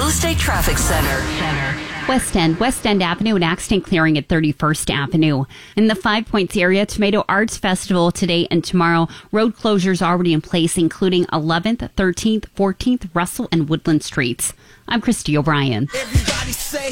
Real Estate Traffic Center. West End Avenue and accident clearing at 31st Avenue. In the Five Points area, Tomato Arts Festival today and tomorrow. Road closures already in place, including 11th, 13th, 14th, Russell, and Woodland Streets. I'm Christy O'Brien. Everybody say,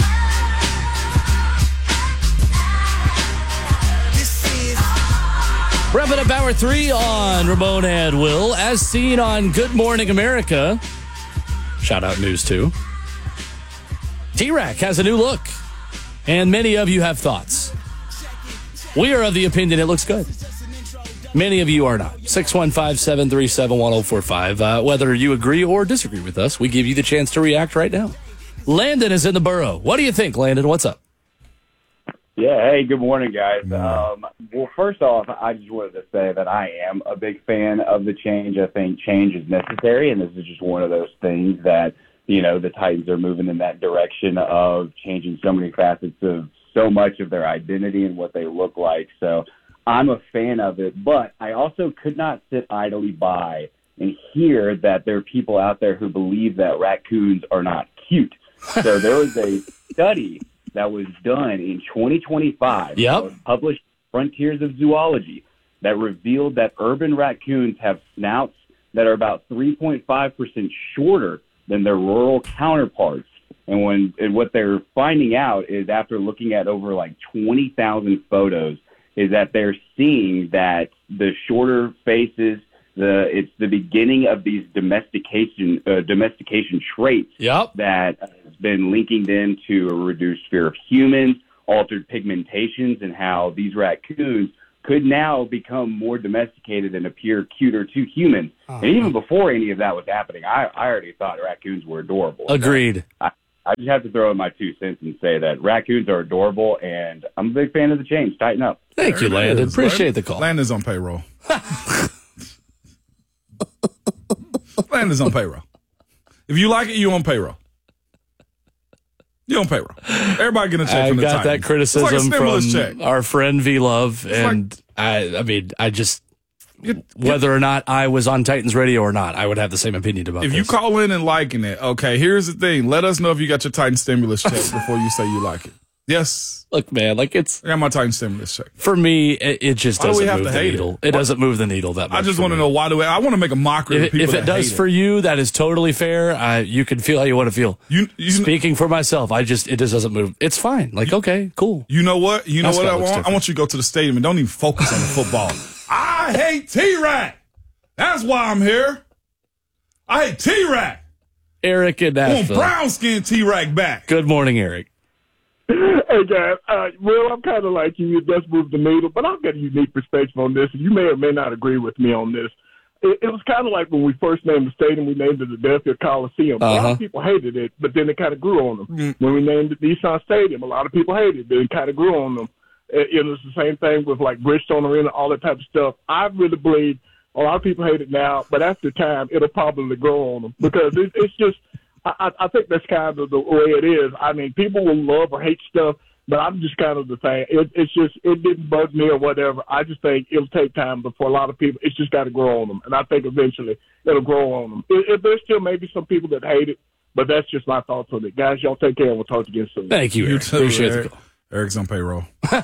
Wrapping up hour 3 on Ramona and Will, as seen on Good Morning America. Shout out News 2. T-Rack has a new look, and many of you have thoughts. We are of the opinion it looks good. Many of you are not. 615-737-1045. Whether you agree or disagree with us, we give you the chance to react right now. Landon is in the borough. What do you think, Landon? What's up? Yeah, hey, good morning, guys. Well, first off, I just wanted to say that I am a big fan of the change. I think change is necessary, and this is just one of those things that, you know, the Titans are moving in that direction of changing so many facets of so much of their identity and what they look like. So I'm a fan of it, but I also could not sit idly by and hear that there are people out there who believe that raccoons are not cute. So there was a study that was done in 2025, published Frontiers of Zoology, that revealed that urban raccoons have snouts that are about 3.5% shorter than their rural counterparts. And what they're finding out is, after looking at over like 20,000 photos, is that they're seeing that the shorter faces, it's the beginning of these domestication traits that has been linking them to a reduced fear of humans, altered pigmentations, and how these raccoons could now become more domesticated and appear cuter to humans. And even before any of that was happening, I already thought raccoons were adorable. Agreed. So I just have to throw in my 2 cents and say that raccoons are adorable, and I'm a big fan of the change. Tighten up. Thank you, Landon. Appreciate the call. Landon's on payroll. Landon's on payroll. If you like it, you on payroll. You on payroll. Everybody getting a check from the Titans. I got that criticism from our friend V-Love, and whether or not I was on Titans radio or not, I would have the same opinion about this. If you call in and liking it, okay, here's the thing. Let us know if you got your Titan stimulus check before you say you like it. Yes. Look, man, I got my Titan stimulus check. For me, it just doesn't move the needle. It doesn't move the needle that much. I just want to know why I want to make a mockery of people if it does for you, that is totally fair. You can feel how you want to feel. Speaking for myself, it just doesn't move. It's fine. Okay, cool. You know what? I want? I want you to go to the stadium and don't even focus on the football. I hate T-Rack. That's why I'm here. I hate T-Rack. Eric in Nashville. I want brown skin T-Rack back. Good morning, Eric. Hey, guys. Well, I'm kind of like you. It does move the needle, but I've got a unique perspective on this, and you may or may not agree with me on this. It was kind of like when we first named the stadium, we named it the Philadelphia Coliseum. A lot of people hated it, but then it kind of grew on them. When we named it Nissan Stadium, a lot of people hated it, but it kind of grew on them. It was the same thing with like Bridgestone Arena, all that type of stuff. I really believe a lot of people hate it now, but after time, it'll probably grow on them because it's just. I think that's kind of the way it is. I mean, people will love or hate stuff, but I'm just kind of the thing. It's just, it didn't bug me or whatever. I just think it'll take time, but for a lot of people, it's just got to grow on them. And I think eventually it'll grow on them. There's still maybe some people that hate it, but that's just my thoughts on it. Guys, y'all take care, and we'll talk to you again soon. Thank you, Eric. You too, appreciate Eric. the call. Eric's on payroll.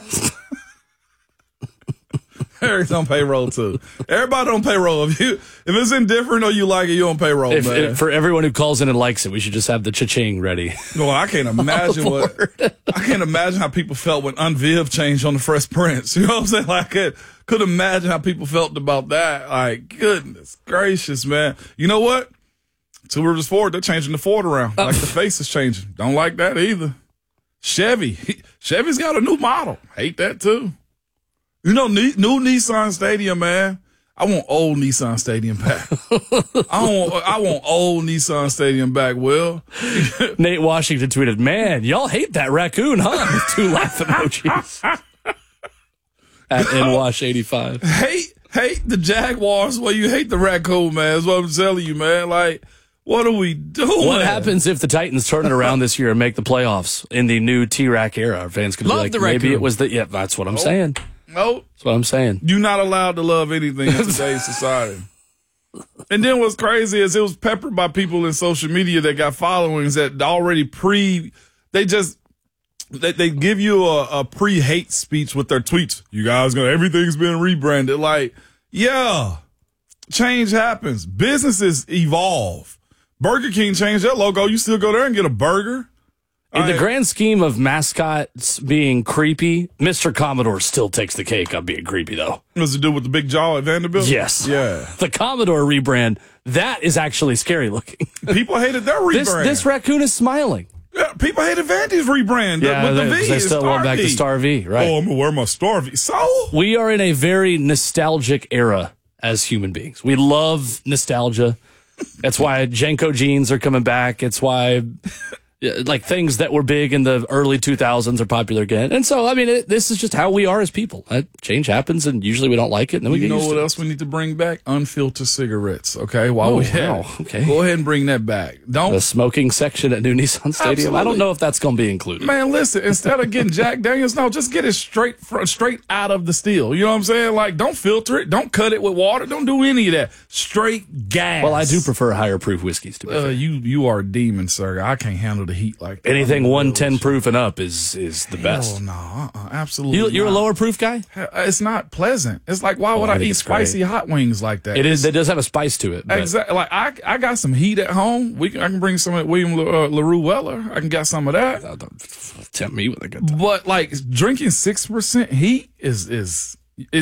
Eric's on payroll too. Everybody on payroll. If it's indifferent or you like it, you on payroll. For everyone who calls in and likes it, we should just have the cha-ching ready. No, I can't imagine I can't imagine how people felt when Unviv changed on the Fresh Prince. You know what I'm saying? Like, I could imagine how people felt about that. Like, goodness gracious, man. You know what? 2 Rivers Ford, they're changing the Ford around. Like the face is changing. Don't like that either. Chevy's got a new model. Hate that too. You know, new Nissan Stadium, man. I want old Nissan Stadium back. I want old Nissan Stadium back, Will. Nate Washington tweeted, man, y'all hate that raccoon, huh? With 2 laugh emojis. At NWash85. Hate the Jaguars while you hate the raccoon, man. That's what I'm telling you, man. Like, what are we doing? What happens if the Titans turn it around this year and make the playoffs in the new T-Rack era? Our fans could be like, maybe it was that's what I'm saying. No. That's what I'm saying. You're not allowed to love anything in today's society. And then what's crazy is it was peppered by people in social media that got followings that already they give you a pre-hate speech with their tweets. You guys everything's been rebranded. Like, yeah, change happens. Businesses evolve. Burger King changed their logo. You still go there and get a burger. In the grand scheme of mascots being creepy, Mr. Commodore still takes the cake on being creepy, though. What's it do with the big jaw at Vanderbilt? Yes. Yeah. The Commodore rebrand, that is actually scary looking. People hated their rebrand. This raccoon is smiling. Yeah, people hated Vandy's rebrand. Yeah, with the V. they still went back to Star V, right? Oh, I'm going to wear my Star V. So? We are in a very nostalgic era as human beings. We love nostalgia. That's why Jenko jeans are coming back. It's why... like things that were big in the early 2000s are popular again. And so, I mean, this is just how we are as people. Change happens, and usually we don't like it. And then we get used to it. You know what else we need to bring back? Unfiltered cigarettes, okay? Okay. Go ahead and bring that back. The smoking section at New Nissan Stadium. Absolutely. I don't know if that's going to be included. Man, listen, instead of getting Jack Daniels, no, just get it straight out of the steel. You know what I'm saying? Like, don't filter it. Don't cut it with water. Don't do any of that. Straight gas. Well, I do prefer higher proof whiskeys, to be fair. You are a demon, sir. I can't handle the heat like that. Anything 110 proof and up is the best. Oh, no, absolutely. You're a lower proof guy? It's not pleasant. It's like, why would I eat spicy hot wings like that? It is. It does have a spice to it. Exactly. Like, I got some heat at home. I can bring some of William LaRue Weller. I can get some of that. Don't tempt me with a good time. But like drinking 6% heat is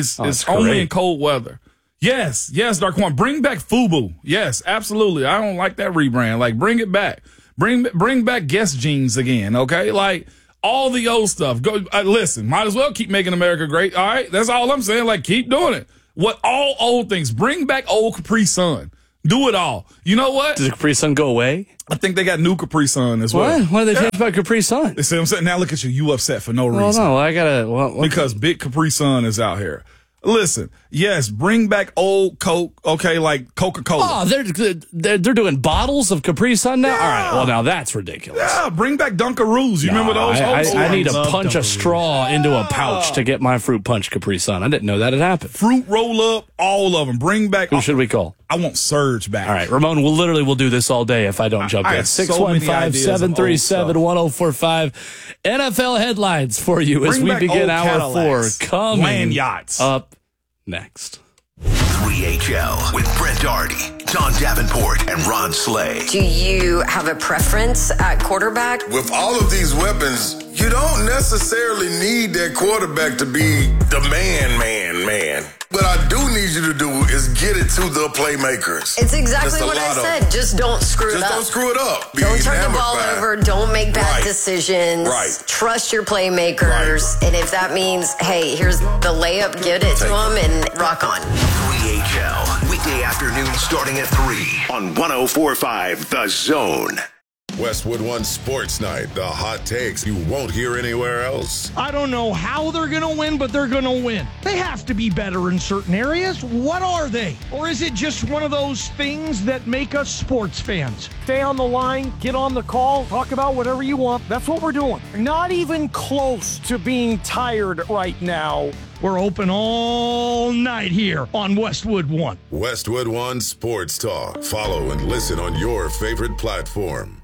only in cold weather. Yes, Darkwing. Bring back FUBU. Yes, absolutely. I don't like that rebrand. Like, bring it back. Bring back Guess jeans again, okay? Like, all the old stuff. Go listen, might as well keep making America great, all right? That's all I'm saying. Like, keep doing it. All old things. Bring back old Capri Sun. Do it all. You know what? Does the Capri Sun go away? I think they got new Capri Sun as well. What? What did they change about Capri Sun? They say, I'm saying, now look at you. You upset for no reason. Well, no, I gotta... Because Big Capri Sun is out here. Listen, yes, bring back old Coke, okay, like Coca-Cola. Oh, they're doing bottles of Capri Sun now? Yeah. All right, well, now that's ridiculous. Yeah, bring back Dunkaroos. You remember those? I need to punch a straw into a pouch to get my fruit punch Capri Sun. I didn't know that had happened. Fruit roll up, all of them. Bring back. Who should we call? I want Surge back. All right, Ramon, we'll do this all day if I don't jump in. 615-737-1045. NFL headlines for you as we begin hour 4. Coming land yachts up next. 3HL with Brent Darty, John Davenport, and Ron Slay. Do you have a preference at quarterback? With all of these weapons, you don't necessarily need that quarterback to be the man. What I do need you to do is get it to the playmakers. It's exactly what I said. Just don't screw it up. Just don't screw it up. Don't turn the ball over. Don't make bad decisions. Right. Trust your playmakers. And if that means, hey, here's the layup, get it to them and rock on. 3HL, weekday afternoon starting at 3 on 104.5 The Zone. Westwood One Sports Night, the hot takes you won't hear anywhere else. I don't know how they're going to win, but they're going to win. They have to be better in certain areas. What are they? Or is it just one of those things that make us sports fans? Stay on the line, get on the call, talk about whatever you want. That's what we're doing. Not even close to being tired right now. We're open all night here on Westwood One. Westwood One Sports Talk. Follow and listen on your favorite platform.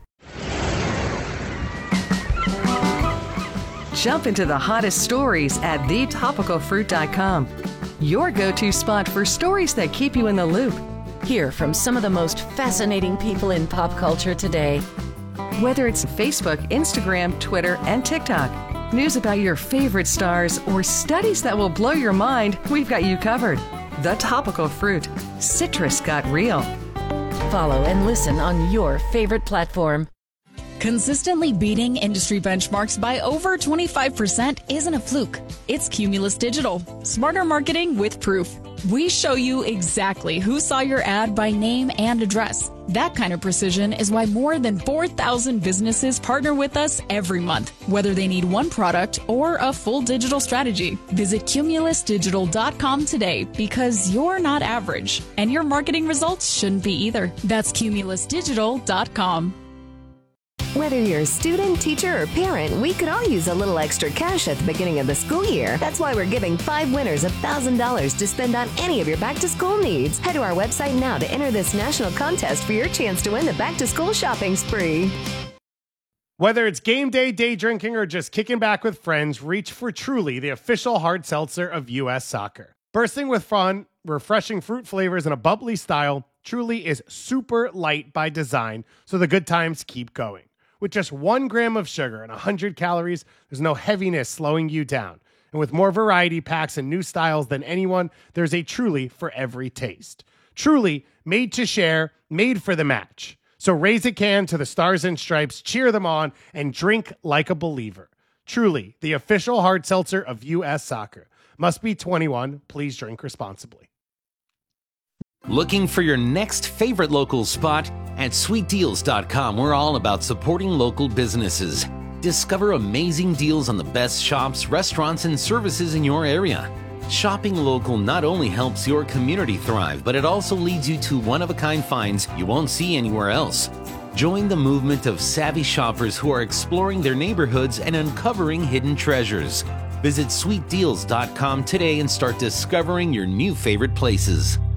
Jump into the hottest stories at thetopicalfruit.com. Your go-to spot for stories that keep you in the loop. Hear from some of the most fascinating people in pop culture today. Whether it's Facebook, Instagram, Twitter, and TikTok, news about your favorite stars, or studies that will blow your mind, we've got you covered. The Topical Fruit. Citrus got real. Follow and listen on your favorite platform. Consistently beating industry benchmarks by over 25% isn't a fluke. It's Cumulus Digital. Smarter marketing with proof. We show you exactly who saw your ad by name and address. That kind of precision is why more than 4,000 businesses partner with us every month, whether they need one product or a full digital strategy. Visit cumulusdigital.com today because you're not average, and your marketing results shouldn't be either. That's cumulusdigital.com. Whether you're a student, teacher, or parent, we could all use a little extra cash at the beginning of the school year. That's why we're giving 5 winners $1,000 to spend on any of your back-to-school needs. Head to our website now to enter this national contest for your chance to win the back-to-school shopping spree. Whether it's game day, day drinking, or just kicking back with friends, reach for Truly, the official hard seltzer of U.S. Soccer. Bursting with fun, refreshing fruit flavors, and a bubbly style, Truly is super light by design, so the good times keep going. With just 1 gram of sugar and 100 calories, there's no heaviness slowing you down. And with more variety packs and new styles than anyone, there's a Truly for every taste. Truly, made to share, made for the match. So raise a can to the Stars and Stripes, cheer them on, and drink like a believer. Truly, the official hard seltzer of U.S. Soccer. Must be 21. Please drink responsibly. Looking for your next favorite local spot? At sweetdeals.com, we're all about supporting local businesses. Discover amazing deals on the best shops, restaurants, and services in your area. Shopping local not only helps your community thrive, but it also leads you to one-of-a-kind finds you won't see anywhere else. Join the movement of savvy shoppers who are exploring their neighborhoods and uncovering hidden treasures. Visit sweetdeals.com today and start discovering your new favorite places.